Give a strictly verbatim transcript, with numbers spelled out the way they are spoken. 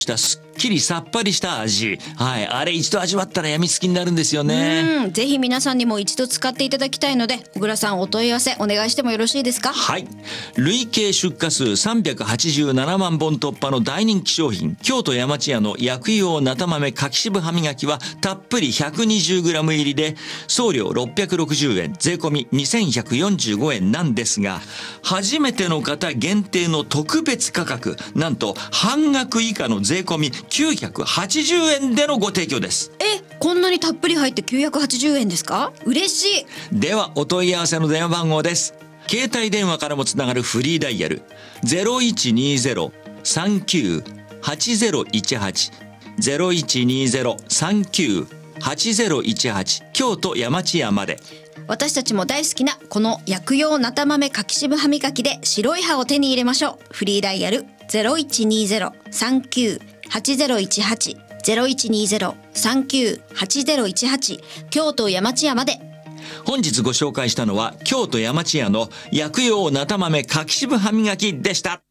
したすっきりさっぱりした味、はい、あれ一度味わったらやみつきになるんですよね。 うん、ぜひ皆さんにも一度使っていただきたいので、小倉さんお問い合わせお願いしてもよろしいですか？ はい、累計出荷数さんびゃくはちじゅうななまんぼん突破の大人気商品、京都山千屋の薬用なた豆柿渋歯磨きはたっぷり ひゃくにじゅうグラム 入りで送料ろっぴゃくろくじゅうえん、税込みにせんひゃくよんじゅうごえんなんですが、初めての方限定の特別価格、なんと半額以下の税込みきゅうひゃくはちじゅうえんでのご提供です。 え、こんなにたっぷり入ってきゅうひゃくはちじゅうえんですか？嬉しい。 ではお問い合わせの電話番号です。携帯電話からもつながるフリーダイヤル ゼロいちにゼロ さんきゅう はちゼロいちはち ゼロいちにゼロ さんきゅう はちゼロいちはち 京都山千屋まで。 私たちも大好きなこの薬用なた豆柿渋歯磨きで白い歯を手に入れましょう。フリーダイヤル ゼロいちにゼロ さんきゅう はちゼロいちはち ゼロいちにゼロ さんきゅう はちゼロいちはち 京都山千屋まで。 本日ご紹介したのは京都山千屋の薬用なた豆柿渋歯磨きでした。